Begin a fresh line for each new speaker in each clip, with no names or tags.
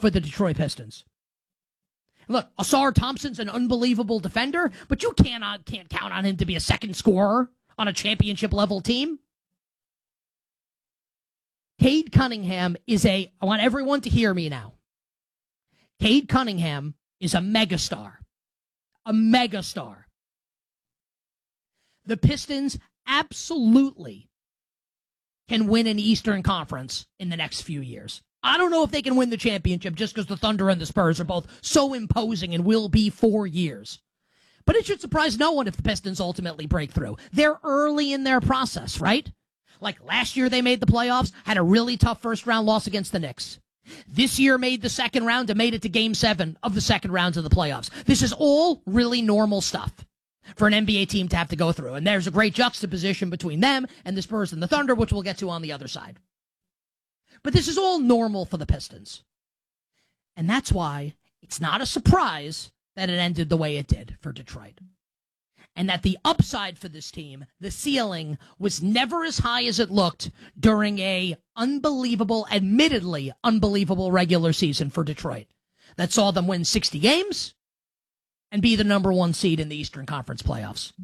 for the Detroit Pistons. Look, Ausar Thompson's an unbelievable defender, but you can't count on him to be a second scorer on a championship-level team. Cade Cunningham I want everyone to hear me now. Cade Cunningham is a megastar. A megastar. The Pistons absolutely can win an Eastern Conference in the next few years. I don't know if they can win the championship just because the Thunder and the Spurs are both so imposing and will be for years. But it should surprise no one if the Pistons ultimately break through. They're early in their process, right? Like last year they made the playoffs, had a really tough first-round loss against the Knicks. This year made the second round and made it to Game 7 of the second rounds of the playoffs. This is all really normal stuff for an NBA team to have to go through. And there's a great juxtaposition between them and the Spurs and the Thunder, which we'll get to on the other side. But this is all normal for the Pistons. And that's why it's not a surprise that it ended the way it did for Detroit. And that the upside for this team, the ceiling, was never as high as it looked during a admittedly unbelievable regular season for Detroit that saw them win 60 games and be the number one seed in the Eastern Conference playoffs.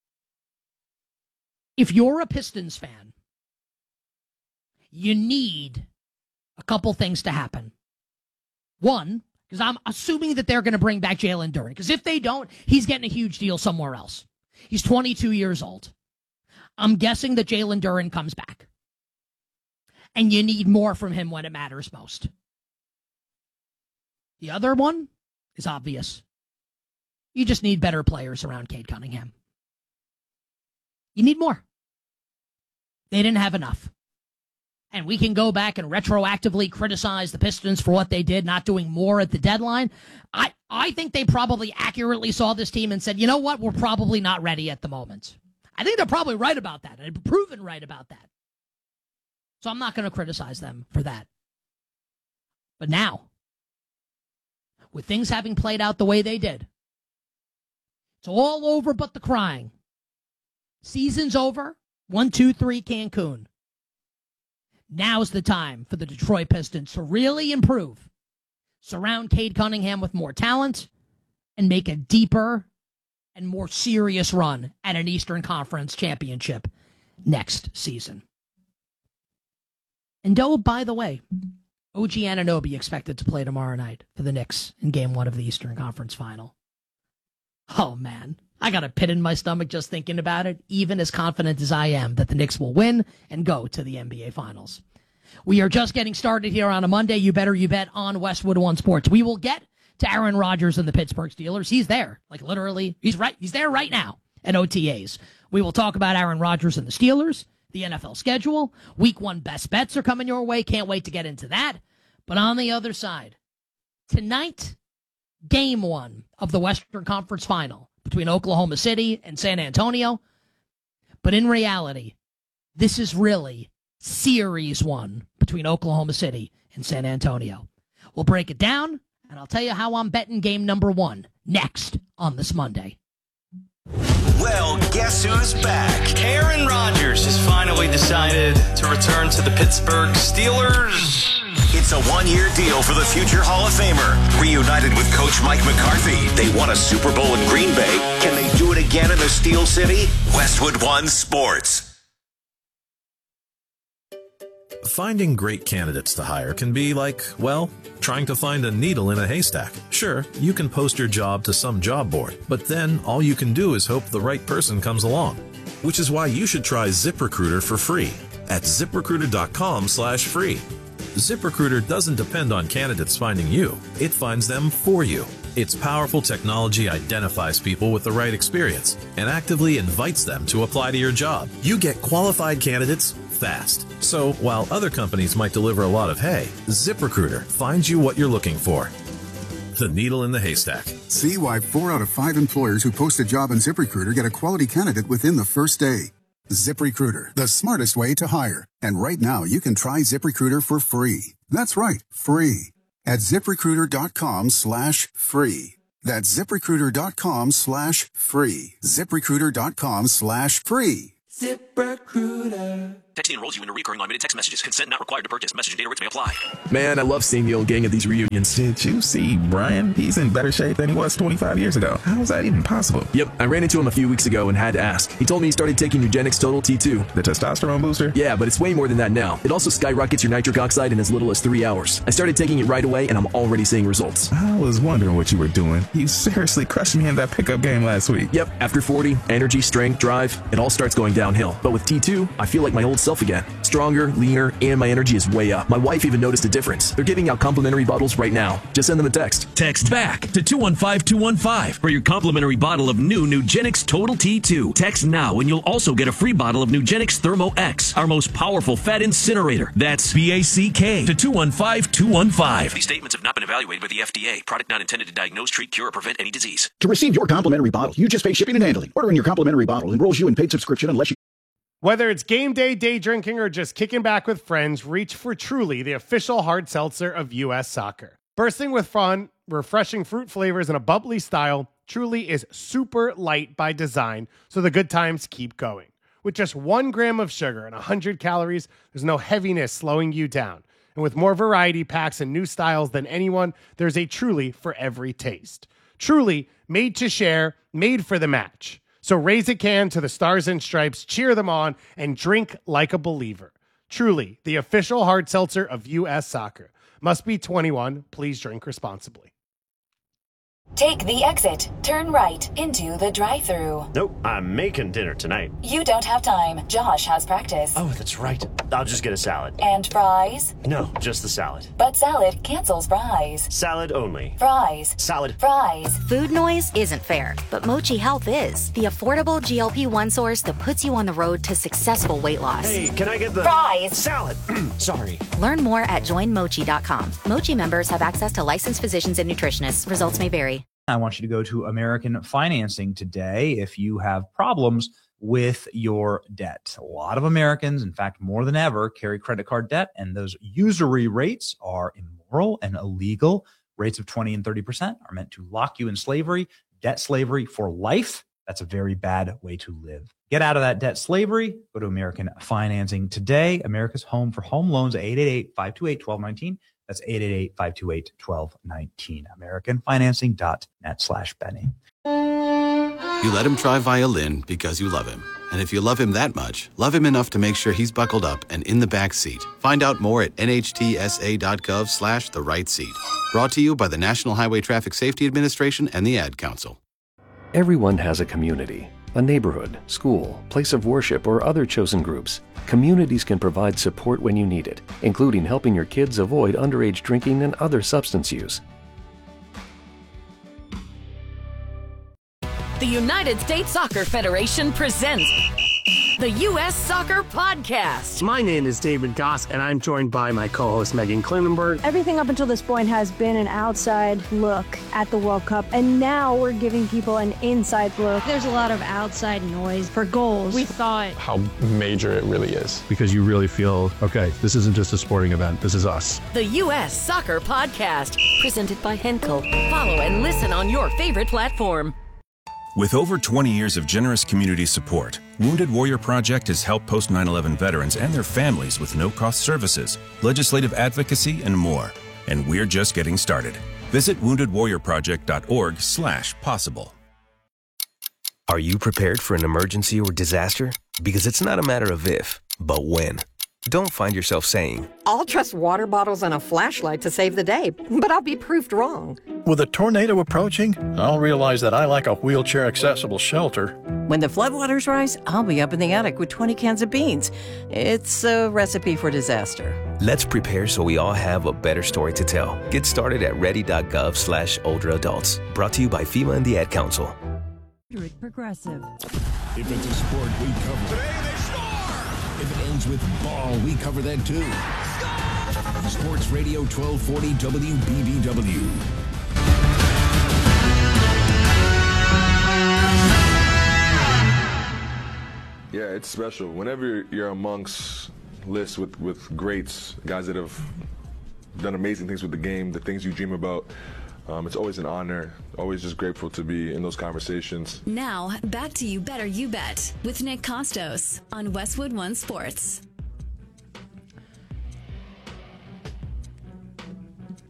If you're a Pistons fan, you need a couple things to happen. One, because I'm assuming that they're going to bring back Jalen Duren, because if they don't, he's getting a huge deal somewhere else. He's 22 years old. I'm guessing that Jalen Duren comes back. And you need more from him when it matters most. The other one is obvious. You just need better players around Cade Cunningham. You need more. They didn't have enough. And we can go back and retroactively criticize the Pistons for what they did, not doing more at the deadline. I think they probably accurately saw this team and said, you know what, we're probably not ready at the moment. I think they're probably right about that, and proven right about that. So I'm not going to criticize them for that. But now, with things having played out the way they did, it's all over but the crying. Season's over. 1, 2, 3, Cancun. Now's the time for the Detroit Pistons to really improve, surround Cade Cunningham with more talent, and make a deeper and more serious run at an Eastern Conference championship next season. And oh, by the way, OG Anunoby expected to play tomorrow night for the Knicks in Game 1 of the Eastern Conference Final. Oh, man. I got a pit in my stomach just thinking about it, even as confident as I am that the Knicks will win and go to the NBA Finals. We are just getting started here on a Monday. You better you bet on Westwood One Sports. We will get to Aaron Rodgers and the Pittsburgh Steelers. He's there. Like literally, he's there right now at OTAs. We will talk about Aaron Rodgers and the Steelers, the NFL schedule. Week 1 best bets are coming your way. Can't wait to get into that. But on the other side, tonight, Game 1 of the Western Conference Final between Oklahoma City and San Antonio. But in reality, this is really Series 1 between Oklahoma City and San Antonio. We'll break it down, and I'll tell you how I'm betting game number 1 next on this Monday.
Well, guess who's back?
Aaron Rodgers has finally decided to return to the Pittsburgh Steelers.
It's a one-year deal for the future Hall of Famer. Reunited with Coach Mike McCarthy, they won a Super Bowl in Green Bay. Can they do it again in the Steel City? Westwood One Sports.
Finding great candidates to hire can be like, well, trying to find a needle in a haystack. Sure, you can post your job to some job board, but then all you can do is hope the right person comes along. Which is why you should try ZipRecruiter for free at ZipRecruiter.com/free. ZipRecruiter doesn't depend on candidates finding you. It finds them for you. Its powerful technology identifies people with the right experience and actively invites them to apply to your job. You get qualified candidates fast. So while other companies might deliver a lot of hay, ZipRecruiter finds you what you're looking for. The needle in the haystack.
See why 4 out of 5 employers who post a job on ZipRecruiter get a quality candidate within the first day. ZipRecruiter, the smartest way to hire. And right now, you can try ZipRecruiter for free. That's right, free. At ZipRecruiter.com/free. That's ZipRecruiter.com/free. ZipRecruiter.com/free.
ZipRecruiter. Texting enrolls you in recurring automated text messages. Consent not required to purchase. Message and data rates may apply.
Man, I love seeing the old gang at these reunions.
Did you see Brian? He's in better shape than he was 25 years ago. How is that even possible?
Yep, I ran into him a few weeks ago and had to ask. He told me he started taking Nugenix Total T2.
The testosterone booster?
Yeah, but it's way more than that now. It also skyrockets your nitric oxide in as little as 3 hours. I started taking it right away, and I'm already seeing results.
I was wondering what you were doing. You seriously crushed me in that pickup game last week.
Yep, after 40, energy, strength, drive, it all starts going downhill. But with T2, I feel like my old self again. Stronger, leaner, and my energy is way up. My wife even noticed a difference. They're giving out complimentary bottles right now. Just send them a text.
Text BACK to 215-215 for your complimentary bottle of new Nugenix Total T2. Text now and you'll also get a free bottle of Nugenix Thermo X, our most powerful fat incinerator. That's BACK to 215-215.
These statements have not been evaluated by the FDA. Product not intended to diagnose, treat, cure, or prevent any disease.
To receive your complimentary bottle, you just pay shipping and handling. Ordering your complimentary bottle enrolls you in paid subscription unless you...
Whether it's game day, day drinking, or just kicking back with friends, reach for Truly, the official hard seltzer of U.S. Soccer. Bursting with fun, refreshing fruit flavors, and a bubbly style, Truly is super light by design, so the good times keep going. With just 1 gram of sugar and 100 calories, there's no heaviness slowing you down. And with more variety packs and new styles than anyone, there's a Truly for every taste. Truly, made to share, made for the match. So raise a can to the Stars and Stripes, cheer them on, and drink like a believer. Truly, the official hard seltzer of U.S. Soccer. Must be 21. Please drink responsibly.
Take the exit. Turn right into the drive-thru.
Nope, I'm making dinner tonight.
You don't have time. Josh has practice.
Oh, that's right. I'll just get a salad.
And fries?
No, just the salad.
But salad cancels fries.
Salad only.
Fries.
Salad.
Fries.
Food noise isn't fair, but Mochi Health is. The affordable GLP-1 source that puts you on the road to successful weight loss.
Hey, can I get the...
Fries.
Salad. Sorry.
Learn more at joinmochi.com. Mochi members have access to licensed physicians and nutritionists. Results may vary.
I want you to go to American Financing today if you have problems with your debt. A lot of Americans, in fact, more than ever, carry credit card debt, and those usury rates are immoral and illegal. Rates of 20 and 30% are meant to lock you in slavery, debt slavery for life. That's a very bad way to live. Get out of that debt slavery. Go to American Financing today. America's home for home loans, 888-528-1219. That's 888-528-1219. AmericanFinancing.net/Benny.
You let him try violin because you love him. And if you love him that much, love him enough to make sure he's buckled up and in the back seat. Find out more at nhtsa.gov/the-right-seat. Brought to you by the National Highway Traffic Safety Administration and the Ad Council.
Everyone has a community, a neighborhood, school, place of worship, or other chosen groups. Communities can provide support when you need it, including helping your kids avoid underage drinking and other substance use.
The United States Soccer Federation presents the U.S. Soccer Podcast.
My name is David Goss, and I'm joined by my co-host Megan Klinenberg.
Everything up until this point has been an outside look at the World Cup, and now we're giving people an inside look.
There's a lot of outside noise for goals. We thought
how major it really is, because you really feel, okay, this isn't just a sporting event, this is us.
The U.S. Soccer Podcast, presented by Henkel. Follow and listen on your favorite platform.
With over 20 years of generous community support, Wounded Warrior Project has helped post 9/11 veterans and their families with no-cost services, legislative advocacy, and more. And we're just getting started. Visit woundedwarriorproject.org/possible.
Are you prepared for an emergency or disaster? Because it's not a matter of if, but when. Don't find yourself saying,
I'll trust water bottles and a flashlight to save the day, but I'll be proved wrong.
With a tornado approaching, I'll realize that I lack a wheelchair-accessible shelter.
When the floodwaters rise, I'll be up in the attic with 20 cans of beans. It's a recipe for disaster.
Let's prepare so we all have a better story to tell. Get started at ready.gov/older adults. Brought to you by FEMA and the Ad Council.
Progressive.
If it's a sport, we cover it. Today they score! If it ends with ball, we cover that too. Sports Radio 1240 WBBW.
Yeah, it's special. Whenever you're amongst lists with greats, guys that have done amazing things with the game, the things you dream about, it's always an honor. Always just grateful to be in those conversations.
Now, back to You Better You Bet with Nick Costos on Westwood One Sports.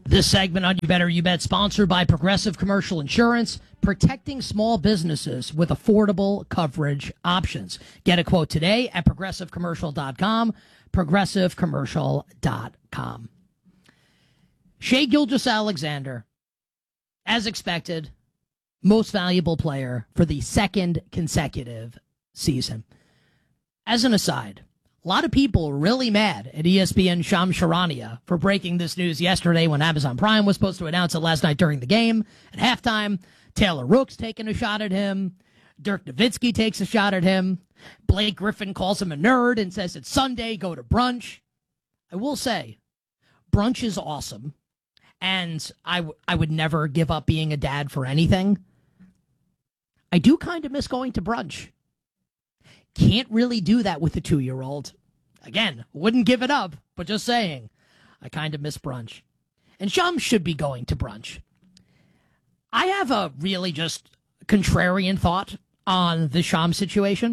This segment on You Better You Bet, sponsored by Progressive Commercial Insurance, protecting small businesses with affordable coverage options. Get a quote today at progressivecommercial.com, progressivecommercial.com. Shai Gilgeous-Alexander, as expected, most valuable player for the second consecutive season. As an aside, a lot of people really mad at ESPN Shams Charania for breaking this news yesterday when Amazon Prime was supposed to announce it last night during the game. At halftime, Taylor Rook's taking a shot at him. Dirk Nowitzki takes a shot at him. Blake Griffin calls him a nerd and says it's Sunday, go to brunch. I will say, brunch is awesome, and I would never give up being a dad for anything. I do kind of miss going to brunch. Can't really do that with a 2-year-old. Again, wouldn't give it up, but just saying, I kind of miss brunch. And Shams should be going to brunch. I have a really just contrarian thought on the Shams situation.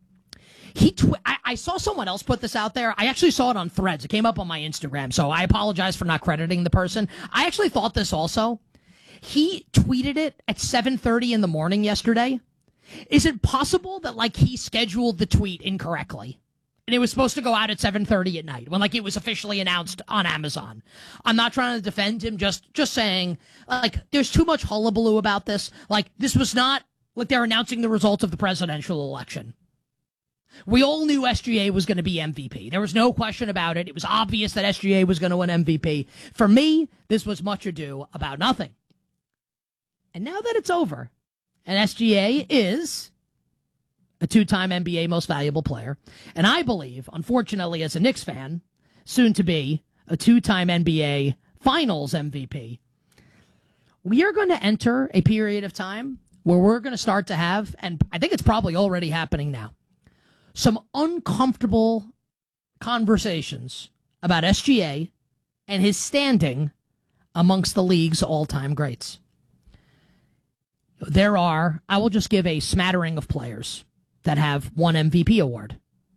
I saw someone else put this out there. I actually saw it on Threads. It came up on my Instagram, so I apologize for not crediting the person. I actually thought this also. He tweeted it at 7:30 in the morning yesterday. Is it possible that, like, he scheduled the tweet incorrectly? And it was supposed to go out at 7:30 at night when, like, it was officially announced on Amazon. I'm not trying to defend him, just saying, like, there's too much hullabaloo about this. Like, this was not like they're announcing the results of the presidential election. We all knew SGA was going to be MVP. There was no question about it. It was obvious that SGA was going to win MVP. For me, this was much ado about nothing. And now that it's over, and SGA is a 2-time NBA most valuable player, and I believe, unfortunately, as a Knicks fan, soon to be a 2-time NBA Finals MVP, we are going to enter a period of time where we're going to start to have, and I think it's probably already happening now, some uncomfortable conversations about SGA and his standing amongst the league's all-time greats. There are, I will just give a smattering of players that have one MVP award.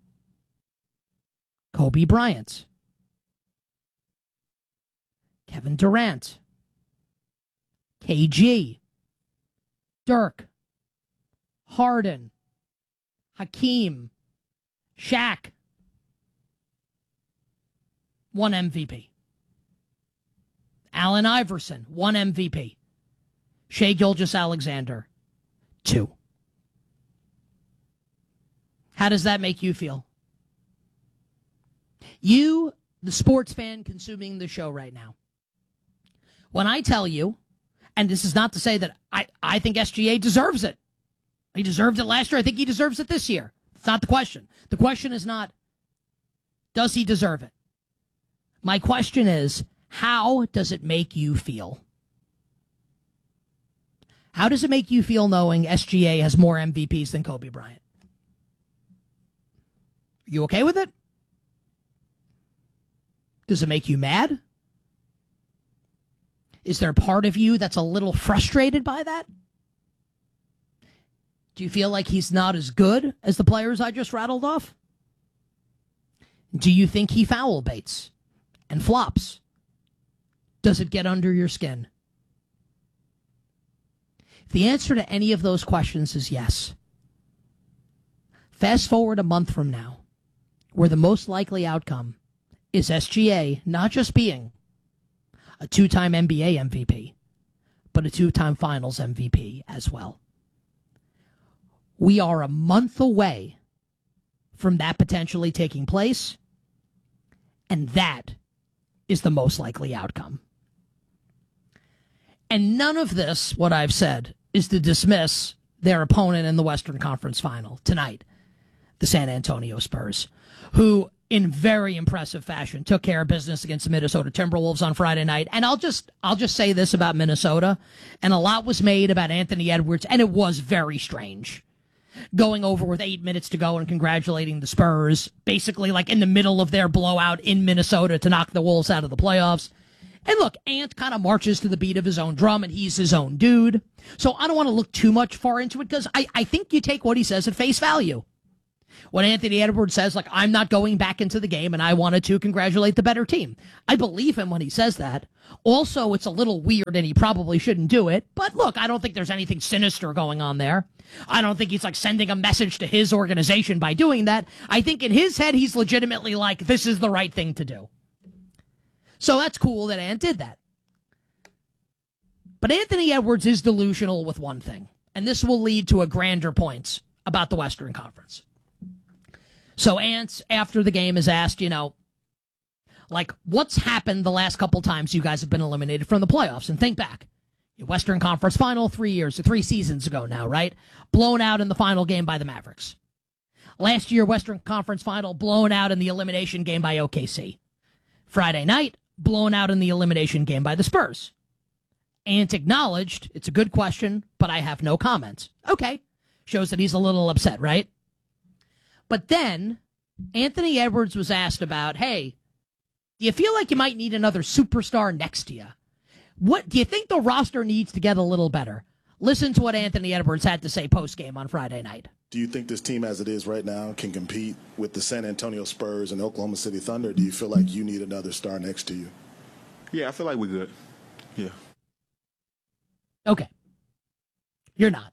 Kobe Bryant, Kevin Durant, KG, Dirk, Harden, Hakeem, Shaq, one MVP. Allen Iverson, one MVP. Shai Gilgeous-Alexander, 2. How does that make you feel? You, the sports fan consuming the show right now. When I tell you, and this is not to say that I think SGA deserves it. He deserved it last year. I think he deserves it this year. It's not the question. The question is not, does he deserve it? My question is, how does it make you feel? How does it make you feel knowing SGA has more MVPs than Kobe Bryant? Are you okay with it? Does it make you mad? Is there a part of you that's a little frustrated by that? Do you feel like he's not as good as the players I just rattled off? Do you think he foul baits and flops? Does it get under your skin? If the answer to any of those questions is yes, fast forward a month from now, where the most likely outcome is SGA not just being a 2-time NBA MVP, but a 2-time Finals MVP as well. We are a month away from that potentially taking place, and that is the most likely outcome. And none of this, what I've said, is to dismiss their opponent in the Western Conference Final tonight, the San Antonio Spurs, who in very impressive fashion took care of business against the Minnesota Timberwolves on Friday night. And I'll just say this about Minnesota, and a lot was made about Anthony Edwards, and it was very strange. Going over with 8 minutes to go and congratulating the Spurs, basically like in the middle of their blowout in Minnesota to knock the Wolves out of the playoffs. And look, Ant kind of marches to the beat of his own drum, and he's his own dude. So I don't want to look too much far into it, because I think you take what he says at face value. When Anthony Edwards says, like, I'm not going back into the game and I wanted to congratulate the better team. I believe him when he says that. Also, it's a little weird and he probably shouldn't do it. But look, I don't think there's anything sinister going on there. I don't think he's like sending a message to his organization by doing that. I think in his head, he's legitimately like, this is the right thing to do. So that's cool that Ant did that. But Anthony Edwards is delusional with one thing. And this will lead to a grander point about the Western Conference. So Ant, after the game, is asked, like, what's happened the last couple times you guys have been eliminated from the playoffs? And think back. Western Conference Final 3 seasons ago now, right? Blown out in the final game by the Mavericks. Last year, Western Conference Final, blown out in the elimination game by OKC. Friday night, blown out in the elimination game by the Spurs. Ant acknowledged, it's a good question, but I have no comments. Okay. Shows that he's a little upset, right? But then, Anthony Edwards was asked about, hey, do you feel like you might need another superstar next to you? What do you think the roster needs to get a little better? Listen to what Anthony Edwards had to say post-game on Friday night.
Do you think this team as it is right now can compete with the San Antonio Spurs and Oklahoma City Thunder? Do you feel like you need another star next to you?
Yeah, I feel like we're good. Yeah.
Okay. You're not.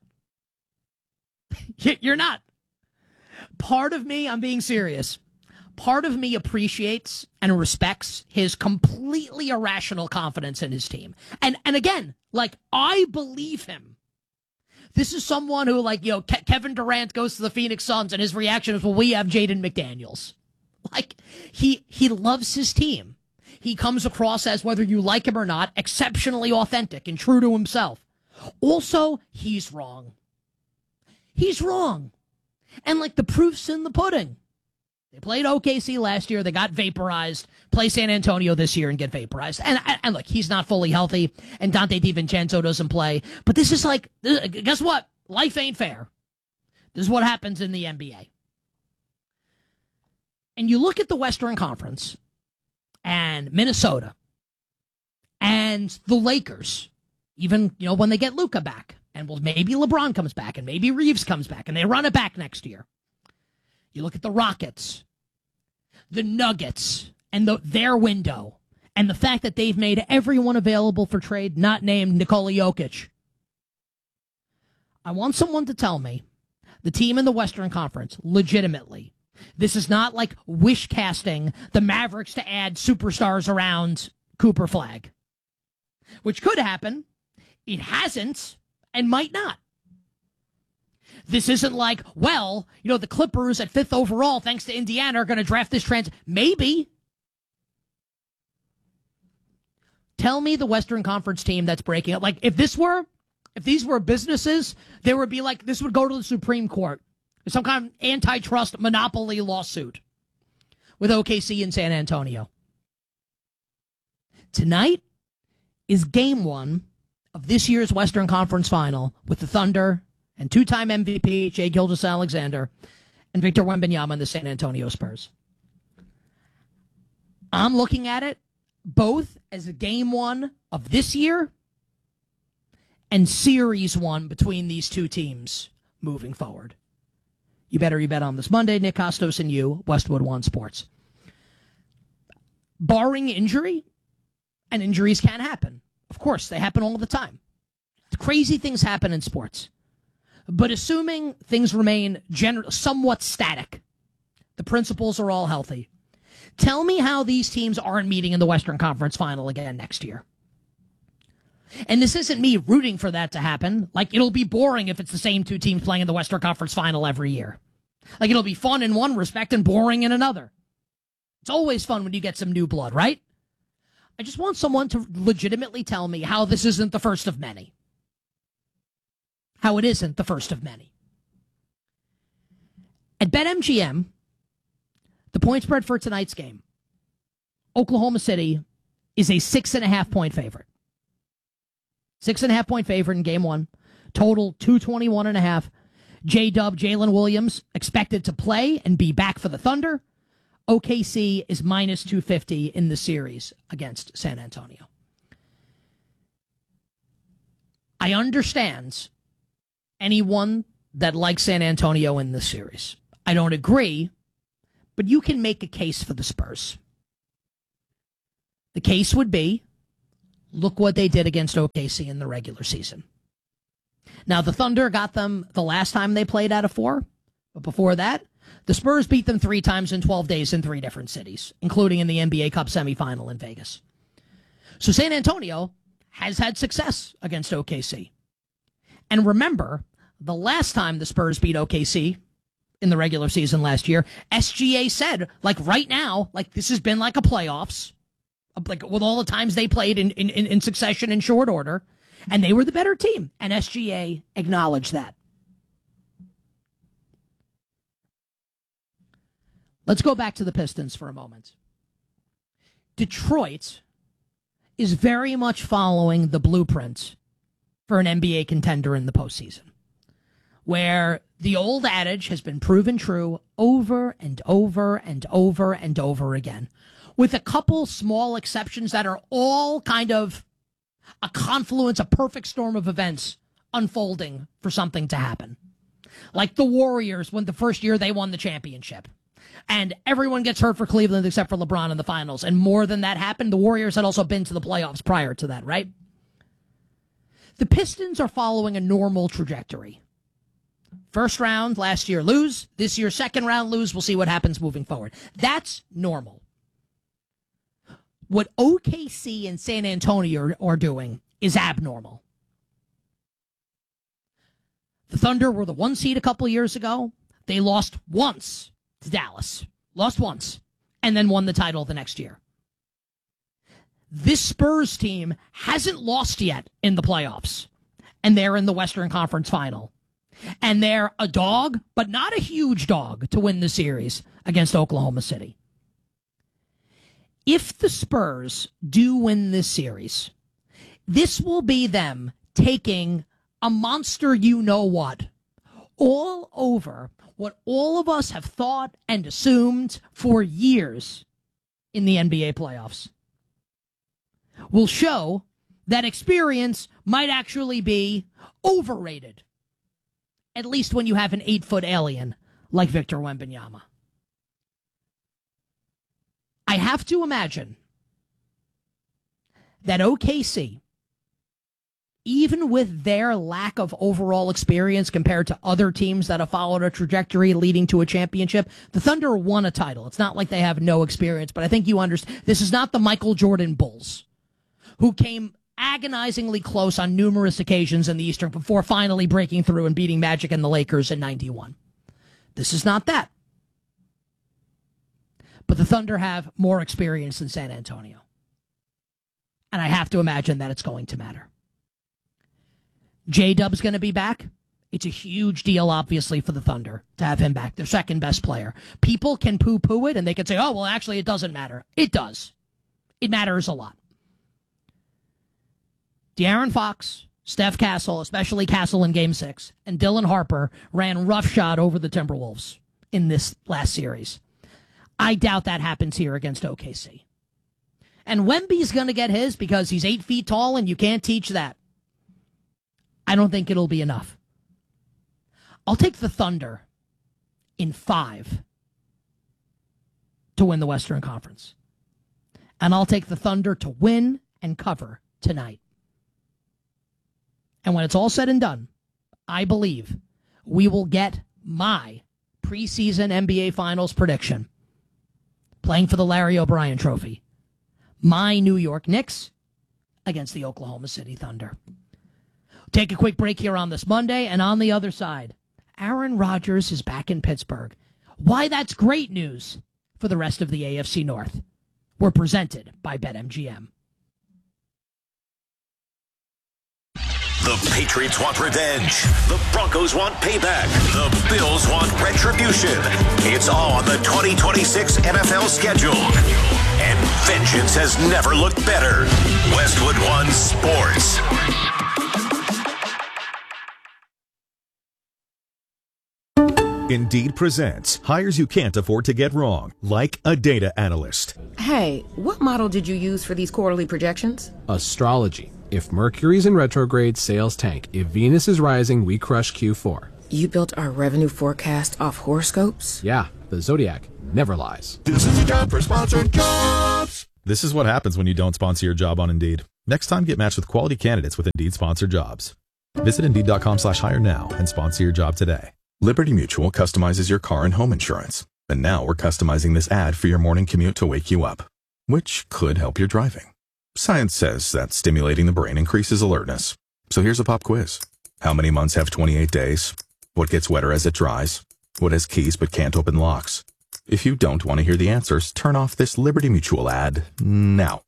You're not. Part of me, I'm being serious, part of me appreciates and respects his completely irrational confidence in his team. And again, like, I believe him. This is someone who, like, Kevin Durant goes to the Phoenix Suns and his reaction is, well, we have Jaden McDaniels. Like, he loves his team. He comes across as, whether you like him or not, exceptionally authentic and true to himself. Also, he's wrong. He's wrong. And, like, the proof's in the pudding. They played OKC last year. They got vaporized. Play San Antonio this year and get vaporized. And look, he's not fully healthy, and Dante DiVincenzo doesn't play. But this is like, guess what? Life ain't fair. This is what happens in the NBA. And you look at the Western Conference and Minnesota and the Lakers, even, when they get Luka back, and maybe LeBron comes back, and maybe Reeves comes back, and they run it back next year. You look at the Rockets, the Nuggets, and their window, and the fact that they've made everyone available for trade, not named Nikola Jokic. I want someone to tell me, the team in the Western Conference, legitimately, this is not like wish casting the Mavericks to add superstars around Cooper Flag, which could happen. It hasn't and might not. This isn't like, well, the Clippers at 5th overall, thanks to Indiana, are going to draft this Maybe. Tell me the Western Conference team that's breaking up. Like, if these were businesses, there would be like, this would go to the Supreme Court. Some kind of antitrust monopoly lawsuit with OKC and San Antonio. Tonight is game 1 of this year's Western Conference Final with the Thunder and two-time MVP Shai Gilgeous-Alexander and Victor Wembanyama and the San Antonio Spurs. I'm looking at it both as a game 1 of this year and series 1 between these two teams moving forward. You better you bet on this Monday. Nick Costos and you, Westwood One Sports. Barring injury, and injuries can happen. Of course, they happen all the time. Crazy things happen in sports. But assuming things remain somewhat static, the principles are all healthy. Tell me how these teams aren't meeting in the Western Conference Final again next year. And this isn't me rooting for that to happen. Like, it'll be boring if it's the same two teams playing in the Western Conference Final every year. Like, it'll be fun in one respect and boring in another. It's always fun when you get some new blood, right? I just want someone to legitimately tell me how this isn't the first of many. How it isn't the first of many. At BetMGM, the point spread for tonight's game, Oklahoma City is a 6.5-point favorite. 6.5-point favorite in game 1. Total 221.5. J-Dub, Jalen Williams, expected to play and be back for the Thunder. OKC is minus 250 in the series against San Antonio. I understand anyone that likes San Antonio in this series. I don't agree, but you can make a case for the Spurs. The case would be, look what they did against OKC in the regular season. Now, the Thunder got them the last time they played out of 4, but before that, the Spurs beat them 3 times in 12 days in 3 different cities, including in the NBA Cup semifinal in Vegas. So San Antonio has had success against OKC. And remember, the last time the Spurs beat OKC in the regular season last year, SGA said, like right now, like this has been like a playoffs, like with all the times they played in succession in short order, and they were the better team. And SGA acknowledged that. Let's go back to the Pistons for a moment. Detroit is very much following the blueprint for an NBA contender in the postseason, where the old adage has been proven true over and over and over and over again, with a couple small exceptions that are all kind of a confluence, a perfect storm of events unfolding for something to happen. Like the Warriors when the first year they won the championship. And everyone gets hurt for Cleveland except for LeBron in the finals. And more than that happened, the Warriors had also been to the playoffs prior to that, right? The Pistons are following a normal trajectory. First round last year, lose. This year, second round, lose. We'll see what happens moving forward. That's normal. What OKC and San Antonio are doing is abnormal. The Thunder were the 1 seed a couple years ago. They lost once to Dallas. Lost once. And then won the title the next year. This Spurs team hasn't lost yet in the playoffs. And they're in the Western Conference Final. And they're a dog, but not a huge dog, to win the series against Oklahoma City. If the Spurs do win this series, this will be them taking a monster you-know-what all over what all of us have thought and assumed for years in the NBA playoffs. Will show that experience might actually be overrated, at least when you have an 8-foot alien like Victor Wembanyama. I have to imagine that OKC, even with their lack of overall experience compared to other teams that have followed a trajectory leading to a championship, the Thunder won a title. It's not like they have no experience, but I think you understand. This is not the Michael Jordan Bulls, who came agonizingly close on numerous occasions in the Eastern before finally breaking through and beating Magic and the Lakers in 91. This is not that. But the Thunder have more experience than San Antonio. And I have to imagine that it's going to matter. J-Dub's going to be back. It's a huge deal, obviously, for the Thunder to have him back, their second best player. People can poo-poo it, and they can say, oh, well, actually, it doesn't matter. It does. It matters a lot. De'Aaron Fox, Steph Castle, especially Castle in Game 6, and Dylan Harper ran roughshod over the Timberwolves in this last series. I doubt that happens here against OKC. And Wemby's going to get his because he's 8 feet tall, and you can't teach that. I don't think it'll be enough. I'll take the Thunder in 5 to win the Western Conference. And I'll take the Thunder to win and cover tonight. And when it's all said and done, I believe we will get my preseason NBA Finals prediction. Playing for the Larry O'Brien Trophy. My New York Knicks against the Oklahoma City Thunder. Take a quick break here on this Monday, and on the other side, Aaron Rodgers is back in Pittsburgh. Why that's great news for the rest of the AFC North. We're presented by BetMGM.
The Patriots want revenge. The Broncos want payback. The Bills want retribution. It's all on the 2026 NFL schedule. And vengeance has never looked better. Westwood One Sports.
Indeed presents hires you can't afford to get wrong, like a data analyst.
Hey, what model did you use for these quarterly projections?
Astrology. If Mercury's in retrograde, sales tank. If Venus is rising, we crush Q4.
You built our revenue forecast off horoscopes?
Yeah, the Zodiac never lies.
This is a job for sponsored jobs.
This is what happens when you don't sponsor your job on Indeed. Next time, get matched with quality candidates with Indeed sponsored jobs. Visit Indeed.com/hire now and sponsor your job today. Liberty Mutual customizes your car and home insurance. And now we're customizing this ad for your morning commute to wake you up, which could help your driving. Science says that stimulating the brain increases alertness. So here's a pop quiz. How many months have 28 days? What gets wetter as it dries? What has keys but can't open locks? If you don't want to hear the answers, turn off this Liberty Mutual ad now.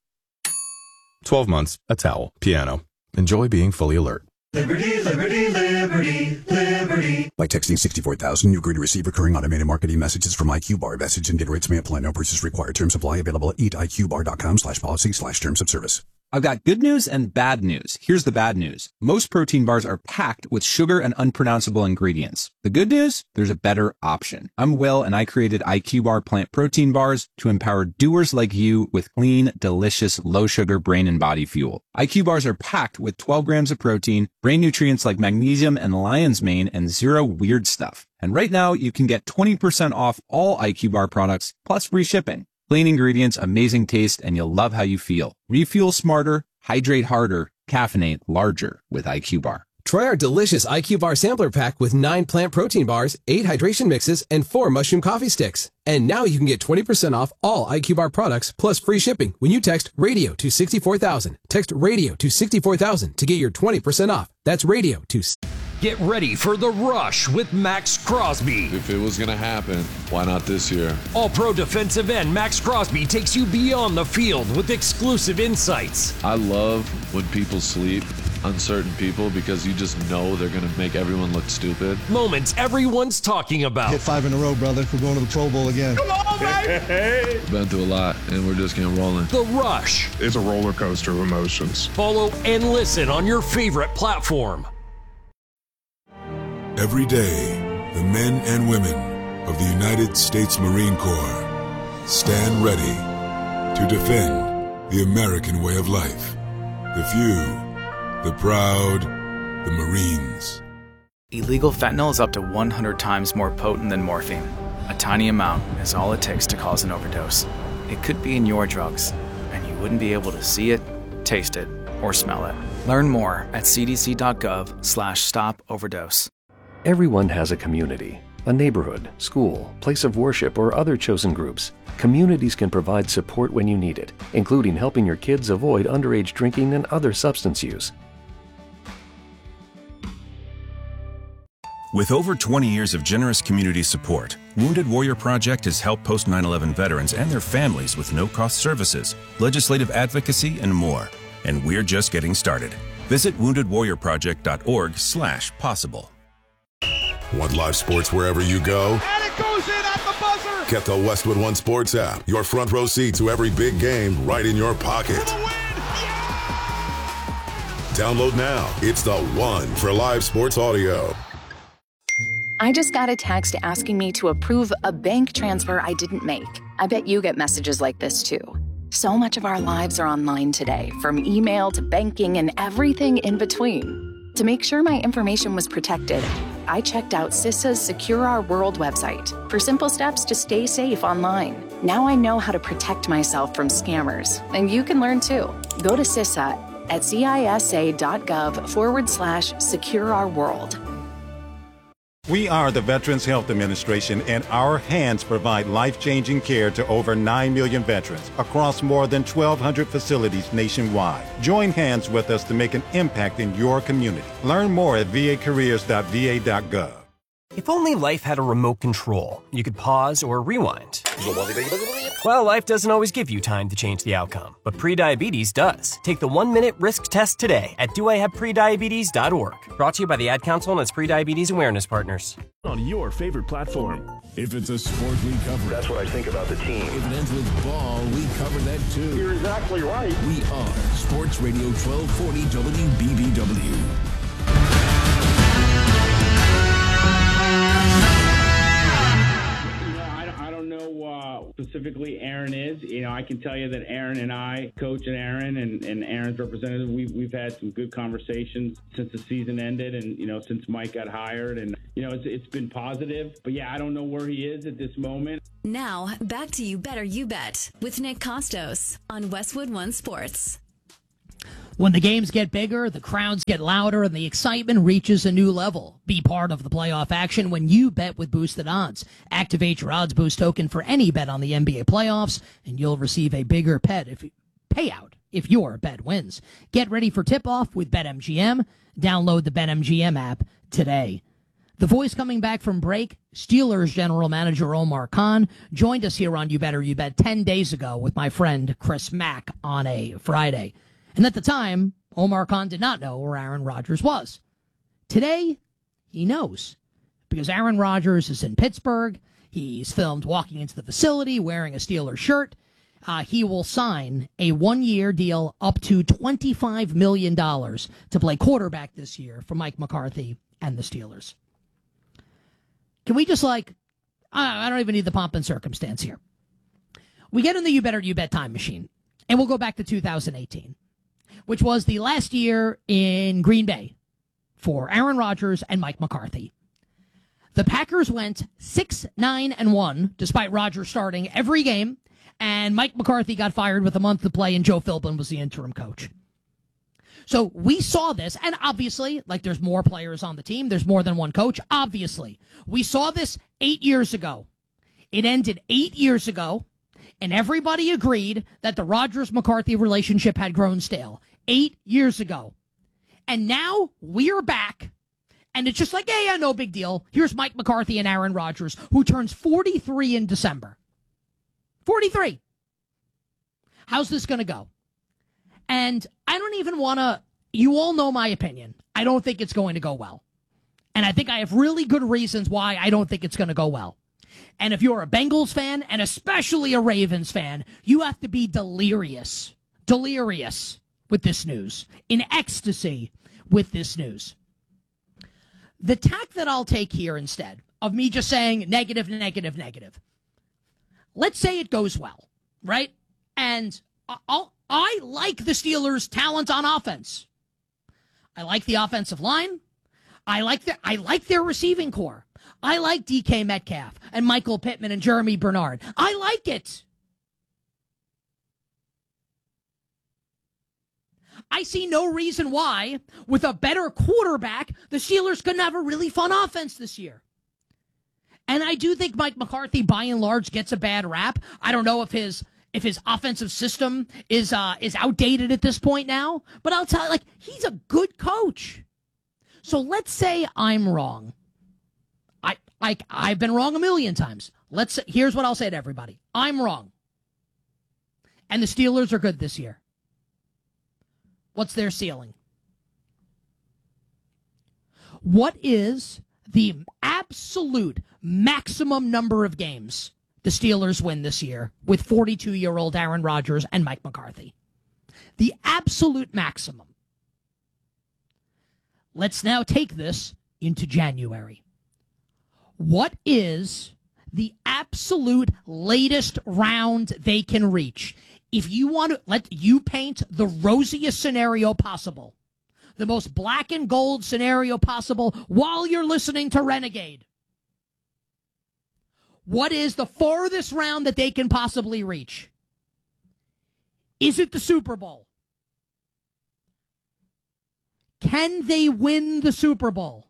12 months, a towel, piano. Enjoy being fully alert.
Liberty, liberty, liberty, liberty.
By texting 64,000, you agree to receive recurring automated marketing messages from IQ Bar. Message and data rates may apply. No purchase required. Terms apply. Available at eatiqbar.com/policy/terms of service.
I've got good news and bad news. Here's the bad news. Most protein bars are packed with sugar and unpronounceable ingredients. The good news? There's a better option. I'm Will, and I created IQ Bar plant protein bars to empower doers like you with clean, delicious, low-sugar brain and body fuel. IQ bars are packed with 12 grams of protein, brain nutrients like magnesium and lion's mane, and zero weird stuff. And right now, you can get 20% off all IQ Bar products, plus free shipping. Clean ingredients, amazing taste, and you'll love how you feel. Refuel smarter, hydrate harder, caffeinate larger with IQ Bar.
Try our delicious IQ Bar sampler pack with 9 plant protein bars, 8 hydration mixes, and 4 mushroom coffee sticks. And now you can get 20% off all IQ Bar products plus free shipping when you text RADIO to 64,000. Text RADIO to 64,000 to get your 20% off. That's RADIO to...
Get ready for The Rush with Max Crosby.
If it was going to happen, why not this year?
All-pro defensive end Max Crosby takes you beyond the field with exclusive insights.
I love when people sleep, uncertain people, because you just know they're going to make everyone look stupid.
Moments everyone's talking about.
Hit 5 in a row, brother. We're going to the Pro Bowl again.
Come on, baby! Been through a lot, and we're just getting rolling.
The Rush.
It's a roller coaster of emotions.
Follow and listen on your favorite platform.
Every day, the men and women of the United States Marine Corps stand ready to defend the American way of life. The few, the proud, the Marines.
Illegal fentanyl is up to 100 times more potent than morphine. A tiny amount is all it takes to cause an overdose. It could be in your drugs, and you wouldn't be able to see it, taste it, or smell it. Learn more at cdc.gov/stop-overdose.
Everyone has a community, a neighborhood, school, place of worship, or other chosen groups. Communities can provide support when you need it, including helping your kids avoid underage drinking and other substance use.
With over 20 years of generous community support, Wounded Warrior Project has helped post 9/11 veterans and their families with no-cost services, legislative advocacy, and more. And we're just getting started. Visit woundedwarriorproject.org/possible.
Want live sports wherever you go?
And it goes in at the buzzer!
Get the Westwood One Sports app. Your front row seat to every big game right in your pocket.
For the win! Yeah!
Download now. It's the one for live sports audio.
I just got a text asking me to approve a bank transfer I didn't make. I bet you get messages like this too. So much of our lives are online today, from email to banking and everything in between. To make sure my information was protected, I checked out CISA's Secure Our World website for simple steps to stay safe online. Now I know how to protect myself from scammers, and you can learn too. Go to CISA at cisa.gov/Secure Our World.
We are the Veterans Health Administration, and our hands provide life-changing care to over 9 million veterans across more than 1,200 facilities nationwide. Join hands with us to make an impact in your community. Learn more at vacareers.va.gov.
If only life had a remote control, you could pause or rewind. Well, life doesn't always give you time to change the outcome, but prediabetes does. Take the 1-minute risk test today at doihaveprediabetes.org. Brought to you by the Ad Council and its prediabetes awareness partners.
On your favorite platform. If it's a sport, we cover it.
That's what I think about the team.
If it ends with ball, we cover that too.
You're exactly right.
We are Sports Radio 1240 WBBW.
specifically Aaron is. I can tell you that Aaron and I, Coach and Aaron and Aaron's representative, we've had some good conversations since the season ended and, since Mike got hired. And, it's been positive. But, yeah, I don't know where he is at this moment.
Now, back to You Better You Bet with Nick Costos on Westwood One Sports.
When the games get bigger, the crowds get louder, and the excitement reaches a new level. Be part of the playoff action when you bet with Boosted Odds. Activate your Odds Boost token for any bet on the NBA playoffs, and you'll receive a bigger payout if your bet wins. Get ready for tip-off with BetMGM. Download the BetMGM app today. The voice coming back from break, Steelers general manager Omar Khan, joined us here on You Better You Bet 10 days ago with my friend Chris Mack on a Friday. And at the time, Omar Khan did not know where Aaron Rodgers was. Today, he knows. Because Aaron Rodgers is in Pittsburgh. He's filmed walking into the facility wearing a Steelers shirt. He will sign a 1-year deal up to $25 million to play quarterback this year for Mike McCarthy and the Steelers. Can we just I don't even need the pomp and circumstance here. We get in the You Better You Bet time machine, and we'll go back to 2018. Which was the last year in Green Bay for Aaron Rodgers and Mike McCarthy. The Packers went 6-9-1, despite Rodgers starting every game, and Mike McCarthy got fired with a month to play, and Joe Philbin was the interim coach. So we saw this, and obviously, there's more players on the team, there's more than one coach, obviously. We saw this 8 years ago. It ended 8 years ago, and everybody agreed that the Rodgers-McCarthy relationship had grown stale. 8 years ago. And now we're back. And it's just yeah, no big deal. Here's Mike McCarthy and Aaron Rodgers, who turns 43 in December. 43. How's this going to go? And I don't even want to, you all know my opinion. I don't think it's going to go well. And I think I have really good reasons why I don't think it's going to go well. And if you're a Bengals fan, and especially a Ravens fan, you have to be delirious with this news, in ecstasy with this news. The tack that I'll take here instead of me just saying negative, let's say it goes well, right? And I like the Steelers' talent on offense. I like the offensive line. I like their receiving core. I like DK Metcalf and Michael Pittman and Jeremy Bernard. I like it. I see no reason why, with a better quarterback, the Steelers couldn't have a really fun offense this year. And I do think Mike McCarthy, by and large, gets a bad rap. I don't know if his offensive system is outdated at this point now, but I'll tell you, he's a good coach. So let's say I'm wrong. I've been wrong a million times. Here's what I'll say to everybody. I'm wrong. And the Steelers are good this year. What's their ceiling? What is the absolute maximum number of games the Steelers win this year with 42-year-old Aaron Rodgers and Mike McCarthy? The absolute maximum. Let's now take this into January. What is the absolute latest round they can reach? If you want to let you paint the rosiest scenario possible, the most black and gold scenario possible while you're listening to Renegade, what is the farthest round that they can possibly reach? Is it the Super Bowl? Can they win the Super Bowl?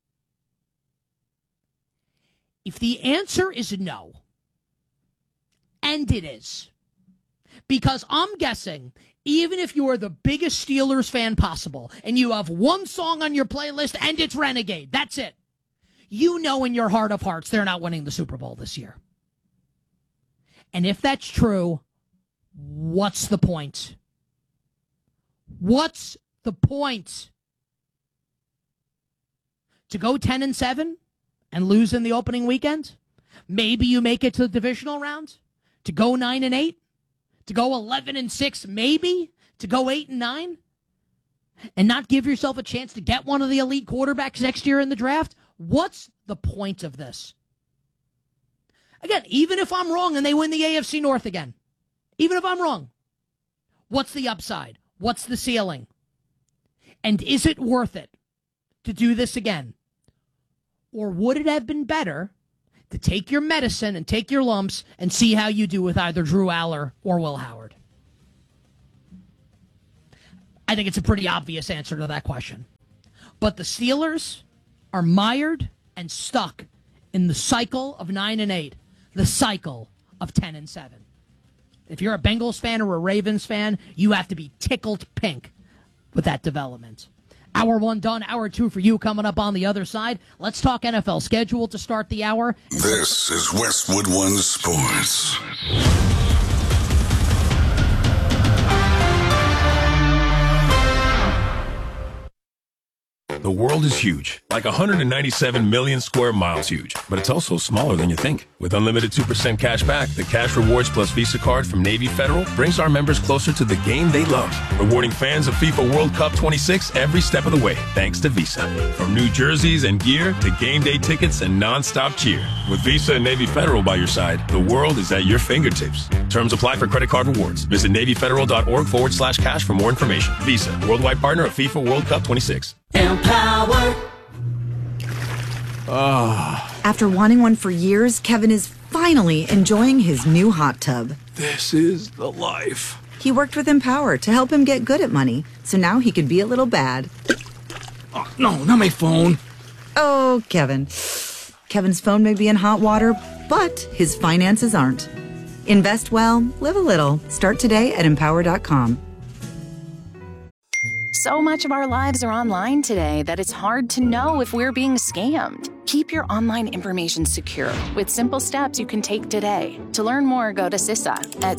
If the answer is no, and it is, because I'm guessing, even if you are the biggest Steelers fan possible, and you have one song on your playlist, and it's Renegade, that's it. You know in your heart of hearts they're not winning the Super Bowl this year. And if that's true, what's the point? What's the point? To go 10-7 and lose in the opening weekend? Maybe you make it to the divisional round? To go 9-8? To go 11-6, maybe? To go 8-9? And not give yourself a chance to get one of the elite quarterbacks next year in the draft? What's the point of this? Again, even if I'm wrong and they win the AFC North again, even if I'm wrong, what's the upside? What's the ceiling? And is it worth it to do this again? Or would it have been better to take your medicine and take your lumps and see how you do with either Drew Aller or Will Howard? I think it's a pretty obvious answer to that question. But the Steelers are mired and stuck in the cycle of 9-8, the cycle of 10-7. If you're a Bengals fan or a Ravens fan, you have to be tickled pink with that development. Hour 1 done, hour 2 for you coming up on the other side. Let's talk NFL schedule to start the hour.
This is Westwood One Sports.
The world is huge, like 197 million square miles huge, but it's also smaller than you think. With unlimited 2% cash back, the Cash Rewards Plus Visa card from Navy Federal brings our members closer to the game they love, rewarding fans of FIFA World Cup 26 every step of the way, thanks to Visa. From new jerseys and gear to game day tickets and non-stop cheer. With Visa and Navy Federal by your side, the world is at your fingertips. Terms apply for credit card rewards. Visit NavyFederal.org/cash for more information. Visa, worldwide partner of FIFA World Cup 26.
Empower. After wanting one for years, Kevin is finally enjoying his new hot tub.
This is the life.
He worked with Empower to help him get good at money, so now he can be a little bad.
Oh, no, not my phone.
Oh, Kevin. Kevin's phone may be in hot water, but his finances aren't. Invest well, live a little. Start today at Empower.com.
So much of our lives are online today that it's hard to know if we're being scammed. Keep your online information secure with simple steps you can take today. To learn more, go to CISA at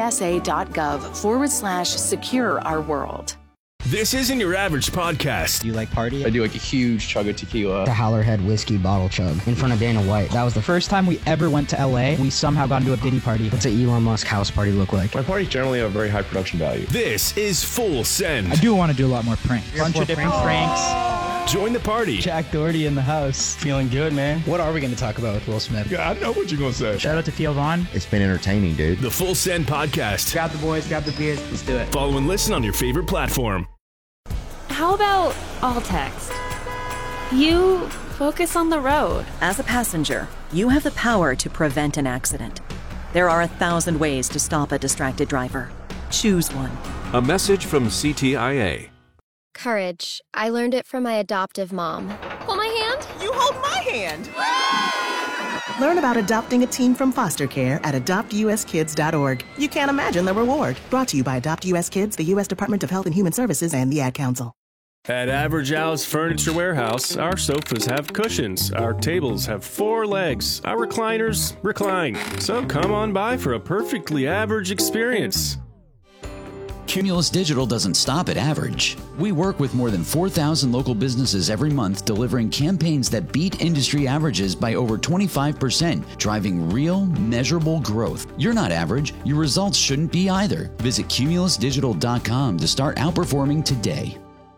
CISA.gov/secure our world.
This isn't your average podcast.
Do you like party?
I do like a huge chug of tequila.
The Howlerhead whiskey bottle chug in front of Dana White. That was the first time we ever went to LA. We somehow got into a Diddy party. What's an Elon Musk house party look like?
My parties generally have very high production value.
This is Full Send.
I do want to do a lot more pranks. Bunch of different pranks.
Join the party.
Jack Doherty in the house. Feeling good, man. What are we going to talk about with Will Smith?
Yeah, I know what you're going to say.
Shout out to Theo Vaughn.
It's been entertaining, dude.
The Full Send podcast.
Grab the boys, grab the beers. Let's do it.
Follow and listen on your favorite platform.
How about all text? You focus on the road.
As a passenger, you have the power to prevent an accident. There are 1,000 ways to stop a distracted driver. Choose one.
A message from CTIA.
Courage. I learned it from my adoptive mom. Hold my hand.
You hold my hand. Learn about adopting a teen from foster care at adoptuskids.org. You can't imagine the reward. Brought to you by Adopt US Kids, the U.S. Department of Health and Human Services, and the Ad Council.
At Average Al's Furniture Warehouse, our sofas have cushions, our tables have 4 legs, our recliners recline. So come on by for a perfectly average experience.
Cumulus Digital doesn't stop at average. We work with more than 4,000 local businesses every month, delivering campaigns that beat industry averages by over 25%, driving real, measurable growth. You're not average. Your results shouldn't be either. Visit cumulusdigital.com to start outperforming today.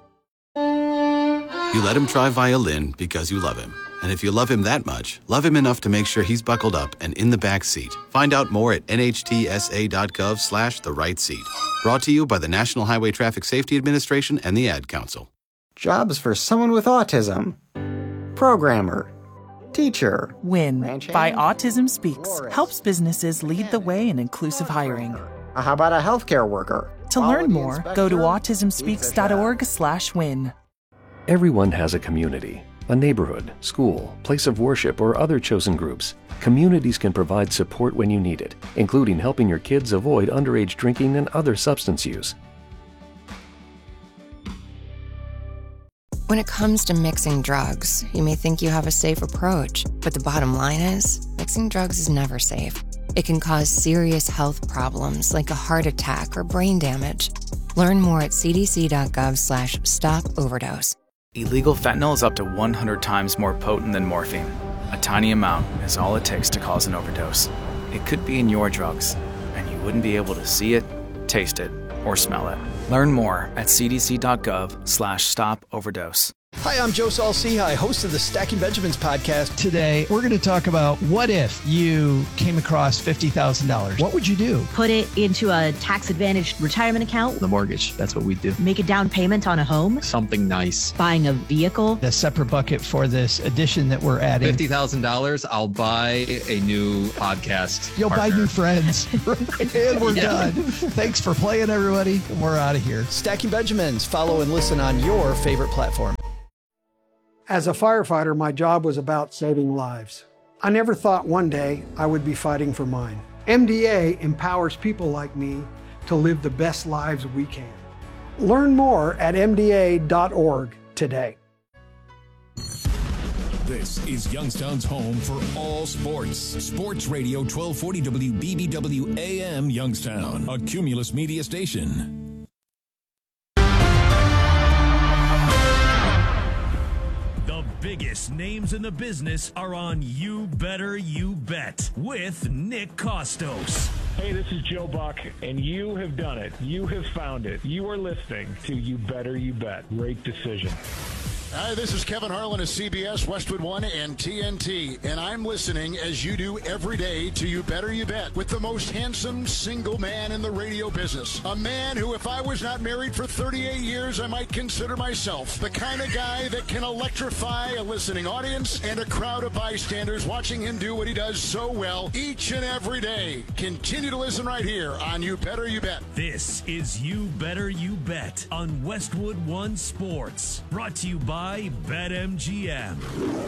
You let him try violin because you love him. And if you love him that much, love him enough to make sure he's buckled up and in the back seat. Find out more at nhtsa.gov/the-right-seat. Brought to you by the National Highway Traffic Safety Administration and the Ad Council.
Jobs for someone with autism. Programmer. Teacher.
WIN by Autism Speaks helps businesses lead the way in inclusive hiring.
How about a healthcare worker?
To learn more, go to autismspeaks.org/win.
Everyone has a community, a neighborhood, school, place of worship, or other chosen groups. Communities can provide support when you need it, including helping your kids avoid underage drinking and other substance use.
When it comes to mixing drugs, you may think you have a safe approach, but the bottom line is, mixing drugs is never safe. It can cause serious health problems like a heart attack or brain damage. Learn more at cdc.gov/stop-overdose.
Illegal fentanyl is up to 100 times more potent than morphine. A tiny amount is all it takes to cause an overdose. It could be in your drugs, and you wouldn't be able to see it, taste it, or smell it. Learn more at cdc.gov/stop-overdose.
Hi, I'm Joe Saul-Sehy, host of the Stacking Benjamins podcast.
Today, we're going to talk about what if you came across $50,000. What would you do?
Put it into a tax-advantaged retirement account.
The mortgage, that's what we do.
Make a down payment on a home.
Something nice.
Buying a vehicle.
A separate bucket for this addition that we're adding.
$50,000, I'll buy a new podcast.
You'll buy new friends. And we're done. Thanks for playing, everybody. And we're out of here.
Stacking Benjamins. Follow and listen on your favorite platform.
As a firefighter, my job was about saving lives. I never thought one day I would be fighting for mine. MDA empowers people like me to live the best lives we can. Learn more at MDA.org today.
This is Youngstown's home for all sports. Sports Radio 1240 WBBW AM Youngstown, a Cumulus media station.
The biggest names in the business are on You Better You Bet with Nick Costos.
Hey, this is Joe Buck, and you have done it. You have found it. You are listening to You Better You Bet. Great decision.
Hi, this is Kevin Harlan of CBS, Westwood One, and TNT, and I'm listening, as you do every day, to You Better You Bet with the most handsome single man in the radio business. A man who, if I was not married for 38 years, I might consider myself the kind of guy that can electrify a listening audience and a crowd of bystanders watching him do what he does so well each and every day. Continue to listen right here on You Better You Bet.
This is You Better You Bet on Westwood One Sports, brought to you by BetMGM.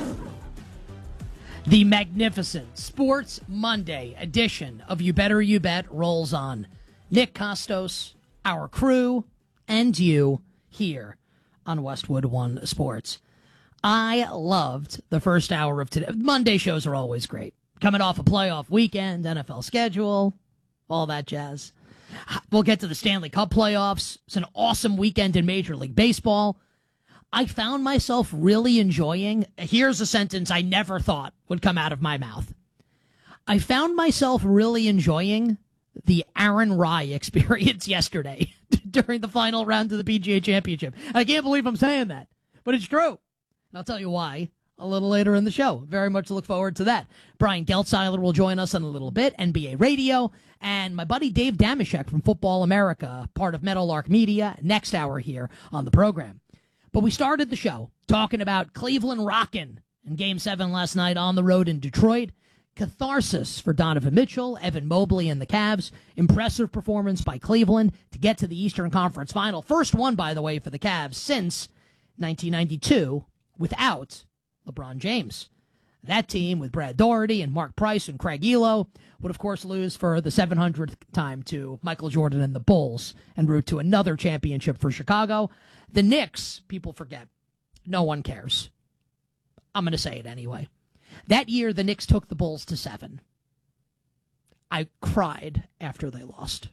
The magnificent Sports Monday edition of You Better You Bet rolls on. Nick Costos, our crew, and you here on Westwood One Sports. I loved the first hour of today. Monday shows are always great. Coming off a playoff weekend, NFL schedule, all that jazz. We'll get to the Stanley Cup playoffs. It's an awesome weekend in Major League Baseball. I found myself really enjoying, here's a sentence I never thought would come out of my mouth. I found myself really enjoying the Aaron Rye experience yesterday during the final round of the PGA Championship. I can't believe I'm saying that, but it's true. And I'll tell you why a little later in the show. Very much look forward to that. Brian Geltzeiler will join us in a little bit, NBA Radio, and my buddy Dave Damashek from Football America, part of Meadowlark Media, next hour here on the program. But we started the show talking about Cleveland rocking in Game 7 last night on the road in Detroit. Catharsis for Donovan Mitchell, Evan Mobley, and the Cavs. Impressive performance by Cleveland to get to the Eastern Conference Final. First one, by the way, for the Cavs since 1992 without LeBron James. That team with Brad Daugherty and Mark Price and Craig Elo would, of course, lose for the 700th time to Michael Jordan and the Bulls en route to another championship for Chicago. The Knicks, people forget. No one cares. I'm going to say it anyway. That year, the Knicks took the Bulls to 7. I cried after they lost.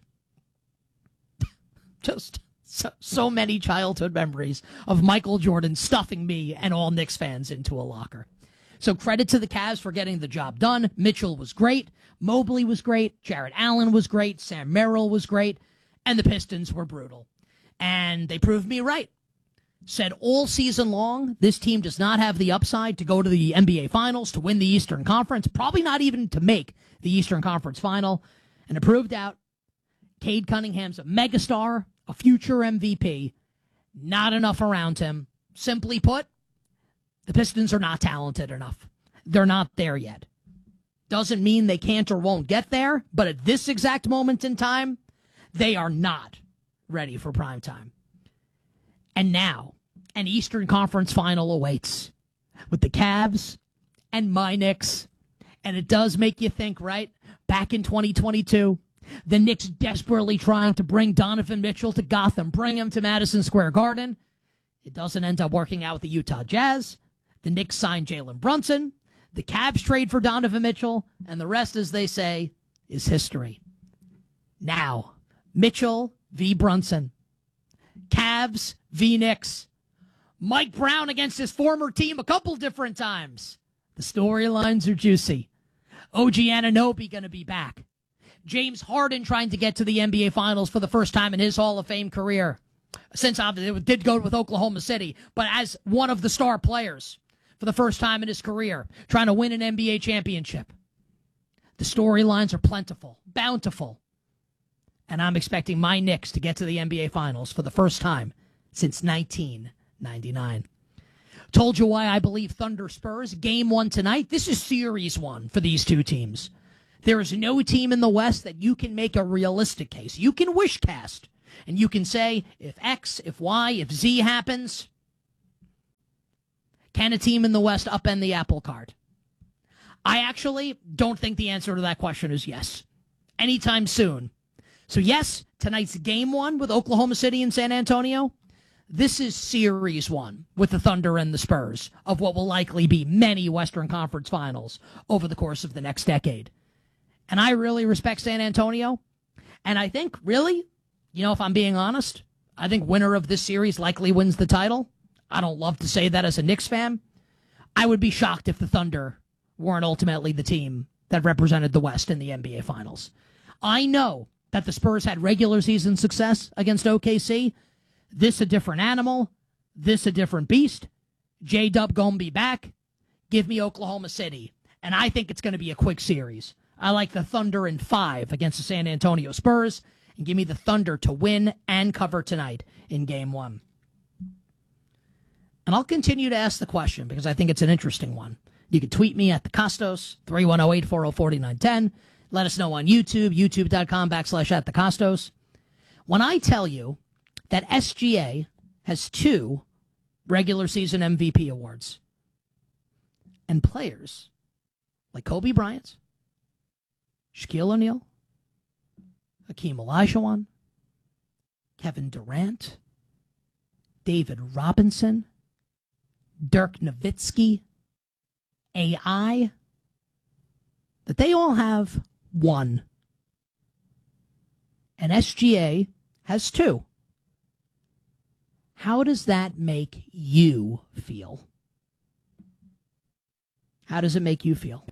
Just so many childhood memories of Michael Jordan stuffing me and all Knicks fans into a locker. So credit to the Cavs for getting the job done. Mitchell was great. Mobley was great. Jarrett Allen was great. Sam Merrill was great. And the Pistons were brutal. And they proved me right. Said all season long, this team does not have the upside to go to the NBA Finals, to win the Eastern Conference, probably not even to make the Eastern Conference Final. And it proved out. Cade Cunningham's a megastar, a future MVP. Not enough around him. Simply put, the Pistons are not talented enough. They're not there yet. Doesn't mean they can't or won't get there, but at this exact moment in time, they are not ready for prime time. And now, an Eastern Conference Final awaits with the Cavs and my Knicks. And it does make you think, right? Back in 2022, the Knicks desperately trying to bring Donovan Mitchell to Gotham, bring him to Madison Square Garden. It doesn't end up working out with the Utah Jazz. The Knicks signed Jalen Brunson. The Cavs trade for Donovan Mitchell. And the rest, as they say, is history. Now, Mitchell v. Brunson. Cavs v. Knicks. Mike Brown against his former team a couple different times. The storylines are juicy. OG Anunoby going to be back. James Harden trying to get to the NBA Finals for the first time in his Hall of Fame career. since obviously it did go with Oklahoma City, but as one of the star players for the first time in his career, trying to win an NBA championship. The storylines are plentiful, bountiful, and I'm expecting my Knicks to get to the NBA Finals for the first time since 1999. Told you why I believe Thunder Spurs. Game 1 tonight. This is Series 1 for these two teams. There is no team in the West that you can make a realistic case. You can wish cast, and you can say, if X, if Y, if Z happens, can a team in the West upend the apple cart? I actually don't think the answer to that question is yes. Anytime soon. So yes, tonight's Game 1 with Oklahoma City and San Antonio. This is Series 1 with the Thunder and the Spurs of what will likely be many Western Conference Finals over the course of the next decade. And I really respect San Antonio. And I think, really, if I'm being honest, I think winner of this series likely wins the title. I don't love to say that as a Knicks fan. I would be shocked if the Thunder weren't ultimately the team that represented the West in the NBA Finals. I know that the Spurs had regular season success against OKC. This a different animal. This a different beast. J-Dub gonna be back. Give me Oklahoma City. And I think it's going to be a quick series. I like the Thunder in 5 against the San Antonio Spurs. And give me the Thunder to win and cover tonight in Game 1. And I'll continue to ask the question because I think it's an interesting one. You can tweet me at the Costos, 310-840-4910. Let us know on YouTube, youtube.com/@thecostos. When I tell you that SGA has 2 regular season MVP awards, and players like Kobe Bryant, Shaquille O'Neal, Hakeem Olajuwon, Kevin Durant, David Robinson, Dirk Nowitzki, AI, that they all have 1. And SGA has 2. How does that make you feel? How does it make you feel?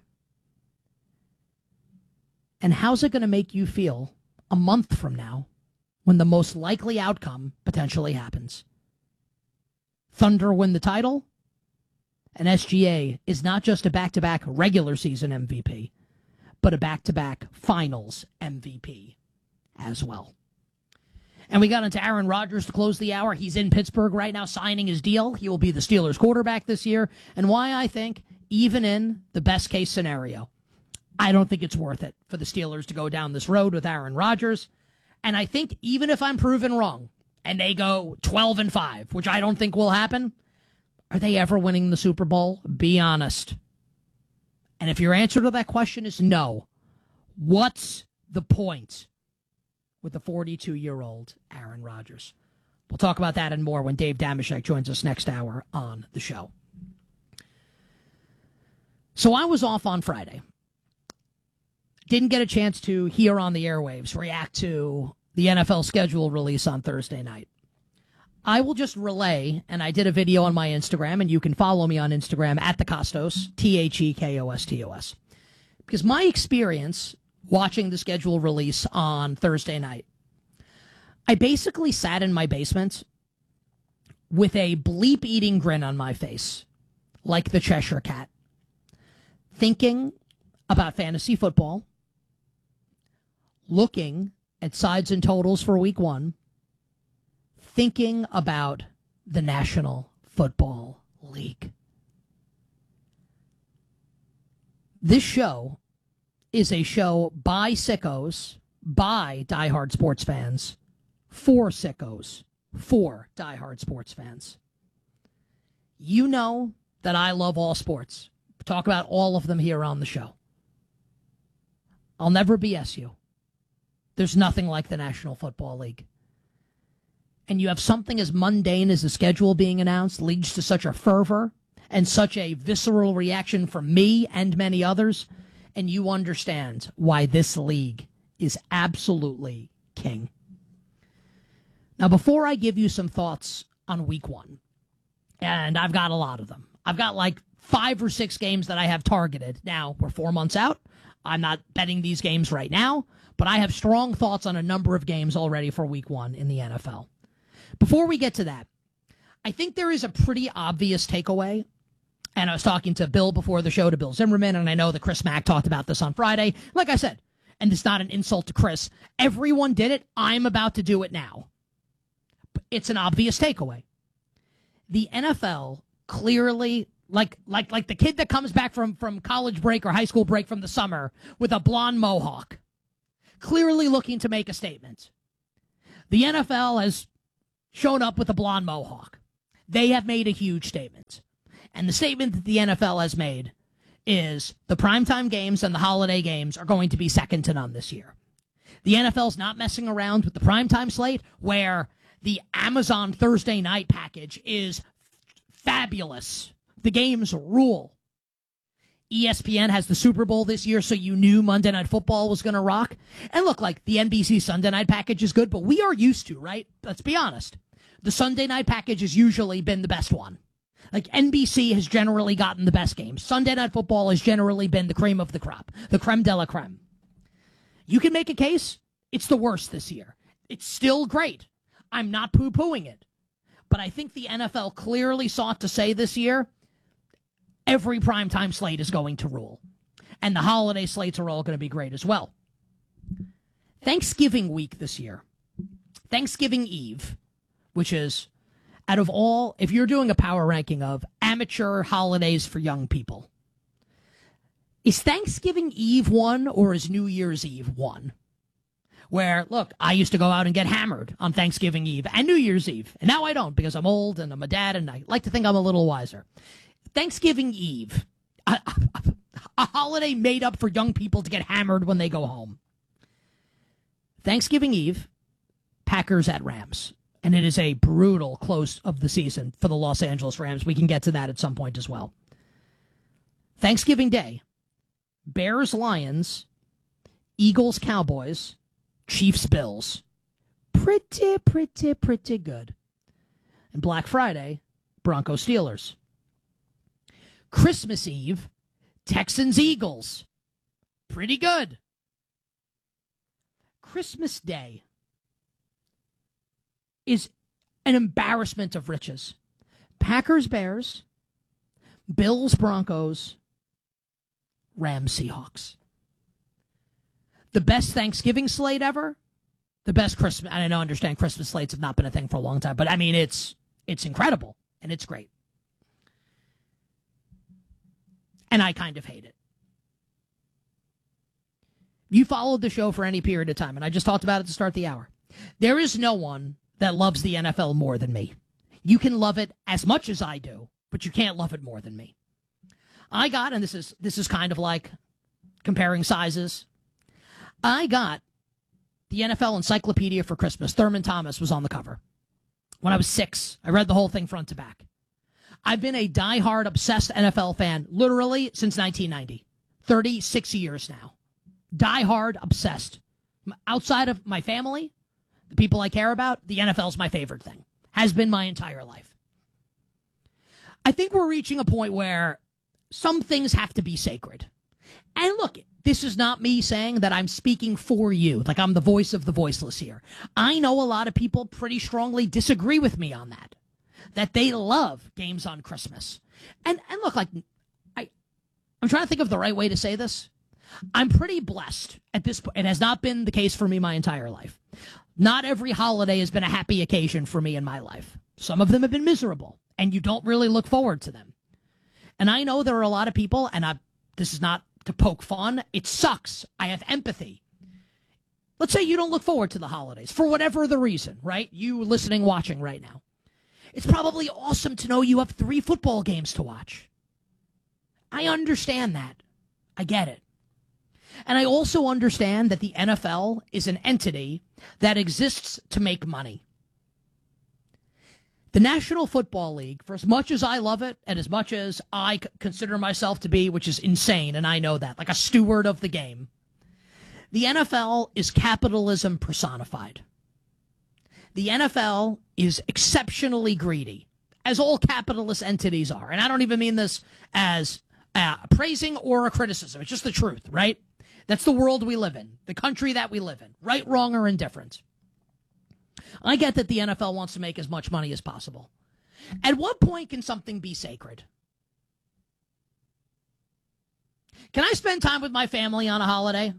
And how's it going to make you feel a month from now when the most likely outcome potentially happens? Thunder win the title, and SGA is not just a back-to-back regular season MVP, but a back-to-back finals MVP as well. And we got into Aaron Rodgers to close the hour. He's in Pittsburgh right now signing his deal. He will be the Steelers quarterback this year. And why I think, even in the best-case scenario, I don't think it's worth it for the Steelers to go down this road with Aaron Rodgers. And I think even if I'm proven wrong and they go 12-5, which I don't think will happen, are they ever winning the Super Bowl? Be honest. And if your answer to that question is no, what's the point with the 42-year-old Aaron Rodgers? We'll talk about that and more when Dave Dameshek joins us next hour on the show. So I was off on Friday. Didn't get a chance to, here on the airwaves, react to the NFL schedule release on Thursday night. I will just relay, and I did a video on my Instagram, and you can follow me on Instagram at the Costos, TheKostos. Because my experience watching the schedule release on Thursday night, I basically sat in my basement with a bleep-eating grin on my face, like the Cheshire Cat, thinking about fantasy football, looking at sides and totals for week 1, thinking about the National Football League. This show is a show by sickos, by diehard sports fans, for sickos, for diehard sports fans. You know that I love all sports. We talk about all of them here on the show. I'll never BS you. There's nothing like the National Football League. And you have something as mundane as the schedule being announced leads to such a fervor and such a visceral reaction from me and many others, and you understand why this league is absolutely king. Now, before I give you some thoughts on week 1, and I've got a lot of them. I've got like 5 or 6 games that I have targeted. Now, we're 4 months out. I'm not betting these games right now, but I have strong thoughts on a number of games already for week 1 in the NFL. Before we get to that, I think there is a pretty obvious takeaway. And I was talking to Bill before the show, to Bill Zimmerman, and I know that Chris Mack talked about this on Friday. Like I said, and it's not an insult to Chris, everyone did it. I'm about to do it now. But it's an obvious takeaway. The NFL clearly, like the kid that comes back from college break or high school break from the summer with a blonde mohawk, clearly looking to make a statement. The NFL has shown up with a blonde mohawk. They have made a huge statement. And the statement that the NFL has made is the primetime games and the holiday games are going to be second to none this year. The NFL's not messing around with the primetime slate, where the Amazon Thursday night package is fabulous. The games rule. ESPN has the Super Bowl this year, so you knew Monday Night Football was going to rock. And look, like the NBC Sunday night package is good, but we are used to, right? Let's be honest. The Sunday night package has usually been the best one. Like, NBC has generally gotten the best games. Sunday Night Football has generally been the cream of the crop, the creme de la creme. You can make a case, it's the worst this year. It's still great. I'm not poo-pooing it. But I think the NFL clearly sought to say this year, every primetime slate is going to rule. And the holiday slates are all going to be great as well. Thanksgiving week this year, Thanksgiving Eve, which is, out of all, if you're doing a power ranking of amateur holidays for young people, is Thanksgiving Eve one or is New Year's Eve one? Where, look, I used to go out and get hammered on Thanksgiving Eve and New Year's Eve. And now I don't, because I'm old and I'm a dad and I like to think I'm a little wiser. Thanksgiving Eve, a holiday made up for young people to get hammered when they go home. Thanksgiving Eve, Packers at Rams. And it is a brutal close of the season for the Los Angeles Rams. We can get to that at some point as well. Thanksgiving Day, Bears-Lions, Eagles-Cowboys, Chiefs-Bills. Pretty good. And Black Friday, Broncos-Steelers. Christmas Eve, Texans-Eagles. Pretty good. Christmas Day is an embarrassment of riches. Packers-Bears, Bills-Broncos, Rams-Seahawks. The best Thanksgiving slate ever. The best Christmas. And I understand Christmas slates have not been a thing for a long time, but I mean, it's incredible and it's great. And I kind of hate it. You followed the show for any period of time, and I just talked about it to start the hour. There is no one that loves the NFL more than me. You can love it as much as I do, but you can't love it more than me. I got, and this is kind of like comparing sizes, I got the NFL Encyclopedia for Christmas. Thurman Thomas was on the cover. When I was 6, I read the whole thing front to back. I've been a diehard, obsessed NFL fan literally since 1990. 36 years now. Diehard, obsessed. Outside of my family, the people I care about, the NFL's my favorite thing. Has been my entire life. I think we're reaching a point where some things have to be sacred. And look, this is not me saying that I'm speaking for you, like I'm the voice of the voiceless here. I know a lot of people pretty strongly disagree with me on that they love games on Christmas. And look, like I'm trying to think of the right way to say this. I'm pretty blessed at this point. It has not been the case for me my entire life. Not every holiday has been a happy occasion for me in my life. Some of them have been miserable, and you don't really look forward to them. And I know there are a lot of people, and this is not to poke fun. It sucks. I have empathy. Let's say you don't look forward to the holidays for whatever the reason, right? You listening, watching right now. It's probably awesome to know you have 3 football games to watch. I understand that. I get it. And I also understand that the NFL is an entity that exists to make money. The National Football League, for as much as I love it and as much as I consider myself to be, which is insane, and I know that, like a steward of the game, the NFL is capitalism personified. The NFL is exceptionally greedy, as all capitalist entities are. And I don't even mean this as praising or a criticism. It's just the truth, right? That's the world we live in, the country that we live in, right, wrong, or indifferent. I get that the NFL wants to make as much money as possible. At what point can something be sacred? Can I spend time with my family on a holiday?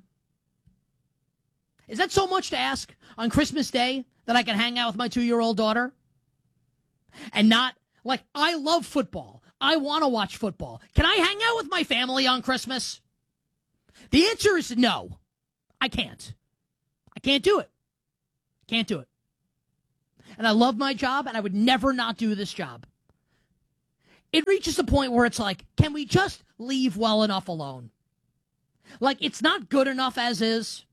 Is that so much to ask on Christmas Day that I can hang out with my 2-year-old daughter? And not, like, I love football. I want to watch football. Can I hang out with my family on Christmas? The answer is no. I can't. I can't do it. Can't do it. And I love my job, and I would never not do this job. It reaches a point where it's like, can we just leave well enough alone? Like, it's not good enough as is.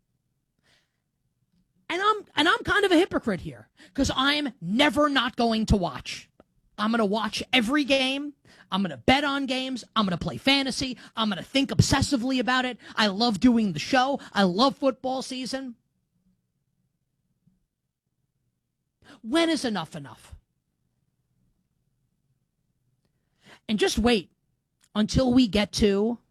And I'm kind of a hypocrite here, because I'm never not going to watch. I'm going to watch every game. I'm going to bet on games. I'm going to play fantasy. I'm going to think obsessively about it. I love doing the show. I love football season. When is enough enough? And just wait until we get to